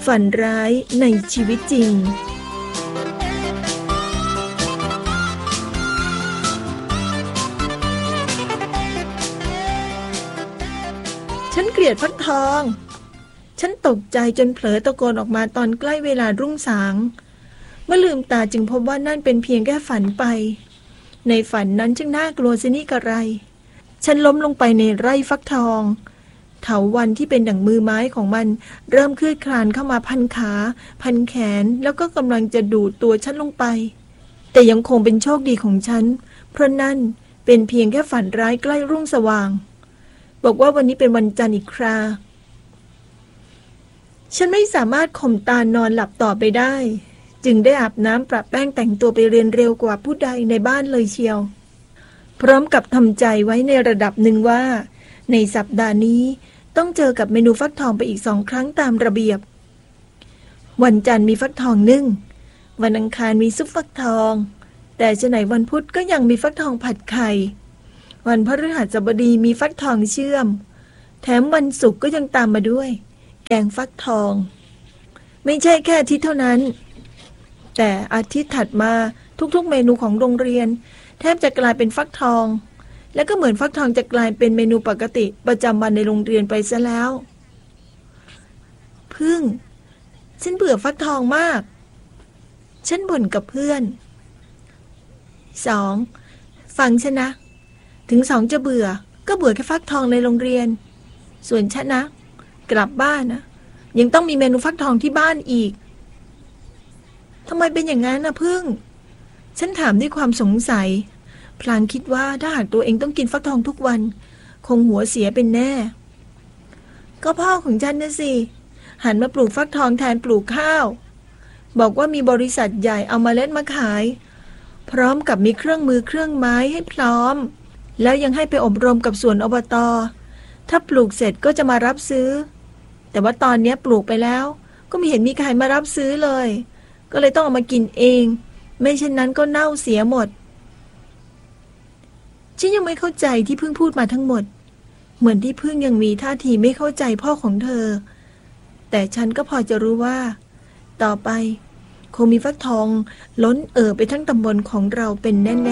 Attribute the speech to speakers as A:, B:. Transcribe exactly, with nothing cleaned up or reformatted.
A: ฝันร้ายในชีวิตจริงฉันเกลียดฟักทองฉันตกใจจนเผลอตะโกนออกมาตอนใกล้เวลารุ่งสางเมื่อลืมตาจึงพบว่านั่นเป็นเพียงแค่ฝันไปในฝันนั้นช่างน่ากลัวสินี่กระไรฉันล้มลงไปในไร่ฟักทองเถาวัลย์ที่เป็นดั่งมือไม้ของมันเริ่มคืดคลานเข้ามาพันขาพันแขนแล้วก็กำลังจะดูดตัวฉันลงไปแต่ยังคงเป็นโชคดีของฉันเพราะนั่นเป็นเพียงแค่ฝันร้ายใกล้รุ่งสว่างบอกว่าวันนี้เป็นวันจันทร์อีกคราฉันไม่สามารถข่มตานอนหลับต่อไปได้จึงได้อาบน้ำประแป้งแต่งตัวไปเรียนเร็วกว่าผู้ใดในบ้านเลยเชียวพร้อมกับทำใจไว้ในระดับหนึ่งว่าในสัปดาห์นี้ต้องเจอกับเมนูฟักทองไปอีกสองครั้งตามระเบียบวันจันทร์มีฟักทองนึ่งวันอังคารมีซุปฟักทองแต่ฉะไหนวันพุธก็ยังมีฟักทองผัดไข่วันพฤหัสบดีมีฟักทองเชื่อมแถมวันศุกร์ก็ยังตามมาด้วยแกงฟักทองไม่ใช่แค่อาทิตย์เท่านั้นแต่อาทิตย์ถัดมาทุกๆเมนูของโรงเรียนแทบจะกลายเป็นฟักทองและก็เหมือนฟักทองจะกลายเป็นเมนูปกติประจำวันในโรงเรียนไปซะแล้วพึ่งฉันเบื่อฟักทองมากฉันบ่นกับเพื่อนสองฟังฉันนะถึงสองจะเบื่อก็เบื่อแค่ฟักทองในโรงเรียนส่วนฉันนะกลับบ้านนะยังต้องมีเมนูฟักทองที่บ้านอีกทำไมเป็นอย่างนั้นนะพึ่งฉันถามด้วยความสงสัยพลางคิดว่าถ้าหากตัวเองต้องกินฟักทองทุกวันคงหัวเสียเป็นแน่ก็พ่อของฉันนะสิหันมาปลูกฟักทองแทนปลูกข้าวบอกว่ามีบริษัทใหญ่เอาเมล็ดมาขายพร้อมกับมีเครื่องมือเครื่องไม้ให้พร้อมแล้วยังให้ไปอบรมกับสวนอบต.ถ้าปลูกเสร็จก็จะมารับซื้อแต่ว่าตอนนี้ปลูกไปแล้วก็ไม่เห็นมีใครมารับซื้อเลยก็เลยต้องเอามากินเองไม่เช่นนั้นก็เน่าเสียหมดฉันยังไม่เข้าใจที่พึ่งพูดมาทั้งหมดเหมือนที่พึ่งยังมีท่าทีไม่เข้าใจพ่อของเธอแต่ฉันก็พอจะรู้ว่าต่อไปคงมีฟักทองล้นเอ่อไปทั้งตำบลของเราเป็นแน่